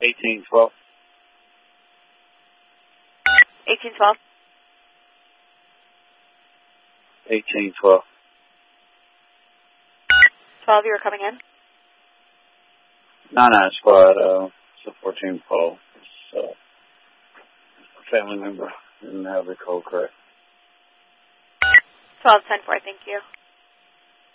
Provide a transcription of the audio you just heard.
1812. 1812. 1812. 12, you were coming in? 99 squad, it's a 1412. It's a family member. Didn't have the code correct. 12, 10-4, thank you.